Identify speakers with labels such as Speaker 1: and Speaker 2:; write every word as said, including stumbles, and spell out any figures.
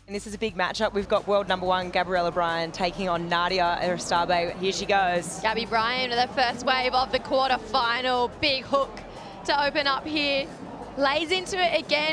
Speaker 1: And this is a big matchup. We've got world number one Gabriella Bryan taking on Nadia Eristabe. Here she goes.
Speaker 2: Gabby Bryan with the first wave of the quarter final. Big hook to open up here. Lays into it again.